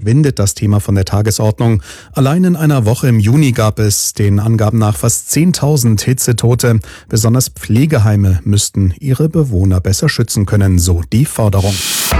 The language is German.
verschwindet das Thema von der Tagesordnung. Allein in einer Woche im Juni gab es den Angaben nach fast 10.000 Hitzetote. Besonders Pflegeheime müssten ihre Bewohner besser schützen können, so die Forderung.